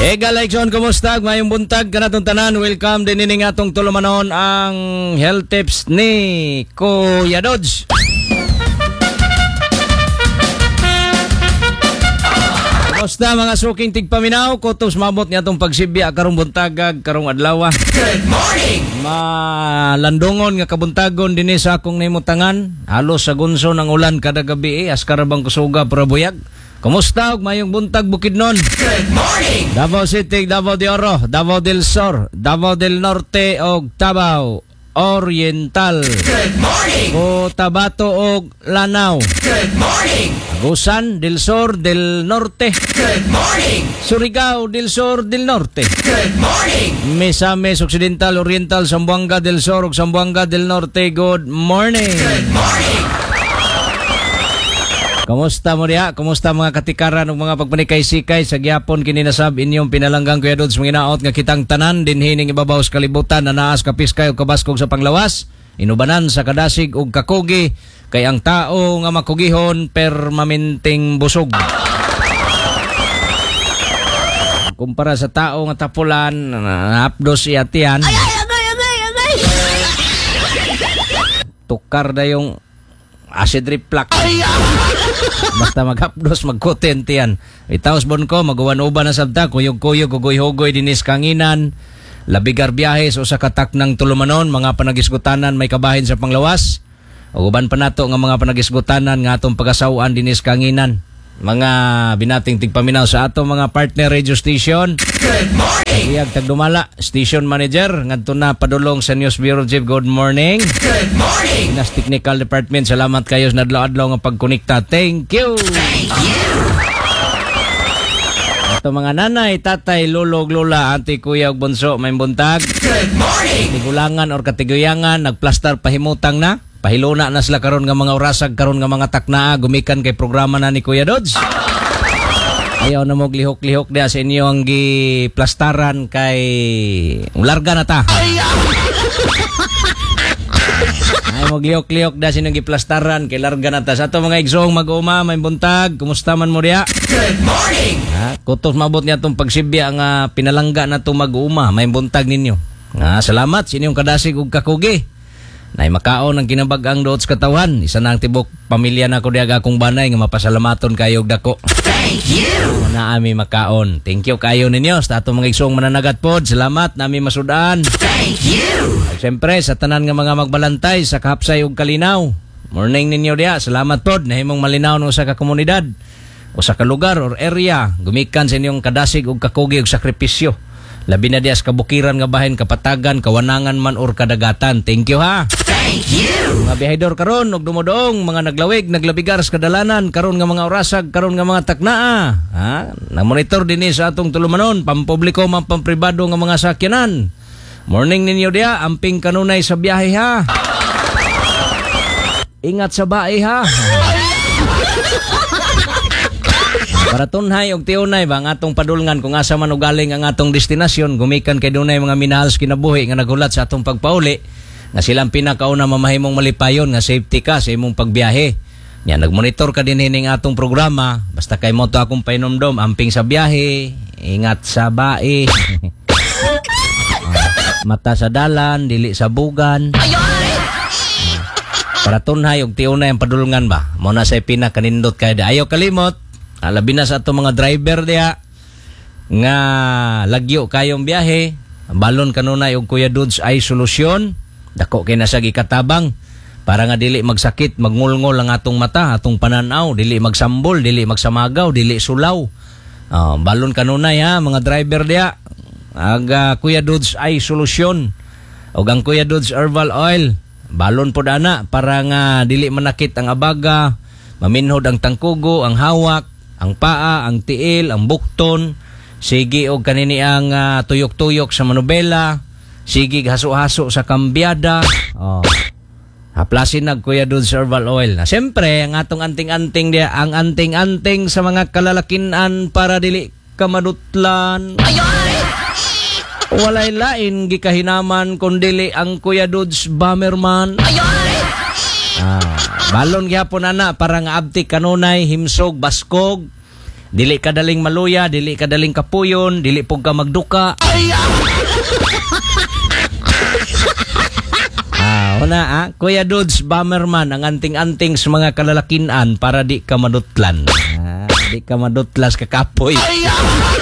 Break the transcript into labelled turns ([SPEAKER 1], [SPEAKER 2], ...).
[SPEAKER 1] Galekson, kumusta? Mayong buntag kanatong tanan. Welcome din ini atong tulumanon ang health tips ni Kuya Dodge. Kumusta mga suking tigpaminaw? Kutos mabot niya itong pagsibya karong buntagag, karong adlaw.
[SPEAKER 2] Good morning!
[SPEAKER 1] Malandungon nga kabuntagon din sa akong nimutangan. Halos sa gunso ng ulan kada gabi askarabang kusuga para buyag. Kumusta og mayong buntag Bukidnon?
[SPEAKER 2] Good morning!
[SPEAKER 1] Davao City, Davao de Oro, Davao del Sur, Davao del Norte og Tabao Oriental.
[SPEAKER 2] Good morning!
[SPEAKER 1] Cotabato og Lanao.
[SPEAKER 2] Good morning!
[SPEAKER 1] Agusan del Sur del Norte.
[SPEAKER 2] Good morning!
[SPEAKER 1] Surigao del Sur del Norte.
[SPEAKER 2] Good morning!
[SPEAKER 1] Misamis Occidental, Oriental, Zamboanga del Sur ug Zamboanga del Norte. Good morning!
[SPEAKER 2] Good morning!
[SPEAKER 1] Kumusta mo diha? Kumusta mga katikaran ug mga pagpanikay-sikay sa gyapon kini nasab inyong pinalanggang Kuya Dodge manginaot nga kitang tanan dinhining ibabaw sa kalibutan na naas kapiskay ug kabaskog sa panglawas, inubanan sa kadasig ug kakugi kay ang tao nga makugihon permanenteng busog. Kumpara sa tao nga tapulan, hapdos iyatian. Tukar na yung acid reflux. Basta maghapdos, magkutente yan. Itaos bon ko, magawan-uban na sabta, kuyog-kuyog, hugoy-hugoy, dinis kanginan, labigar biyahe, so sa katak ng tulumanon, mga panagisgutanan may kabahin sa panglawas, o uban pa nato nga mga panagisgutanan nga atong pagasawaan dinis kanginan. Mga binating tigpaminaw sa atong mga partner radio station.
[SPEAKER 2] Good morning!
[SPEAKER 1] Iyag tagdumala, station manager, ngadto na padulong sa News Bureau Chief. Good morning.
[SPEAKER 2] Good morning!
[SPEAKER 1] Nas technical department, salamat kayo sa nadlaw-adlaw nga pagkonekta. Thank you!
[SPEAKER 2] Thank you!
[SPEAKER 1] Ito mga nanay, tatay, lulog, lula, auntie, kuya, ug bunso, may buntag.
[SPEAKER 2] Good morning!
[SPEAKER 1] Tigulangan or katiguyangan, nagplastar pahimutang na. Pahiluna na sila karon nga mga orasag, karon nga mga taknaa, gumikan kay programa na ni Kuya Dodge. Ayaw na mo lihok-lihok dia sa inyo ang giplastaran kay larga na ta. Ay mo lihok-lihok dia sa inyong giplastaran kay larga na ta. Sa ato mga igsoong mag-uma, may buntag, kumusta man mo diya?
[SPEAKER 2] Good morning!
[SPEAKER 1] Kutos mabot niya itong pagsibya nga pinalangga na itong mag-uma, may buntag ninyo. Salamat sa inyong kadasig ug kakugi. Nay makaon ang kinabag-ang doot sa katawan. Isa na ang tibok pamilya na ko diag akong banay nga mapasalamaton kayo og dako.
[SPEAKER 2] Thank you!
[SPEAKER 1] Na ami makaon. Thank you kayo ninyo sa atong mga igsong mananagat pod. Salamat nami masudaan.
[SPEAKER 2] Thank you!
[SPEAKER 1] Siyempre sa tanan nga mga magbalantay sa kahapsay ug kalinaw. Morning ninyo diya. Salamat pod nahimong malinaw no sa komunidad o sa lugar or area. Gumikan sa inyong kadasig ug kakugi ug sakripisyo. Labi na dias kabukiran nga bahin, kapatagan, kawanangan man or kadagatan. Thank you ha.
[SPEAKER 2] Thank you!
[SPEAKER 1] Mga bihayador karon og dumodoong, mga naglawig, naglabigar sa kadalanan, karon nga mga orasag, karon nga mga taknaa. Na-monitor din sa atong tulumanon, pampubliko man pampribado nga mga sakyanan. Morning ninyo dia, amping kanunay sa biyahe ha. Ingat sa bae ha. Para tunhay og tiunay ba ang atong padulngan kung asa man ugaling ang atong destinasyon, gumikan kay dunay mga minahals kinabuhi nga nagulat sa atong pagpauli nga silang pinakauna mamahimong malipayon nga safety ka sa imong pagbiyahe. Nya nagmonitor ka din hining atong programa, basta kay mo to akong painomdom, amping sa biyahe, ingat sa bae. Mata sa dalan, dili sa bugan. Para tunhay og tiunay ang padulngan ba, mo na say pinakanindot kay ayaw kalimot. Labi na sa itong mga driver diya nga lagyo kayong biyahe, balon kanunay og Kuya Dodge ay solusyon. Dako kay nasa gikatabang para nga dili magsakit, magngulngol ang atong mata, atong pananaw, dili magsambol, dili magsamagaw, dili sulaw. Balon kanunay ha mga driver diya. Aga Kuya Dodge ay solusyon. Og ang Kuya Dodge Herbal Oil, balon pod ana para nga dili manakit ang abaga, maminhod ang tangkugo, ang hawak, ang paa, ang tiil, ang bukton, sige og kanini ang tuyok-tuyok sa manubela, sige haso-haso sa kambyada. Haplasin nag Kuya Dodge Herbal Oil. Na siyempre, ang atong anting-anting dia, ang anting-anting sa mga kalalakinan para dili ka madutlan. Walay lain gikahinaman kundili ang Kuya Dodge Bomberman. Balon gyapon ana para nga abtik kanunay himsog baskog Dili ka daling maluya, dili ka daling kapuyon, dili pug ka magduka. Kuya Dudes Bomberman, ang anting-anting sa mga kalalakinan para di ka madutlan. Di ka madutlas ka kapoy.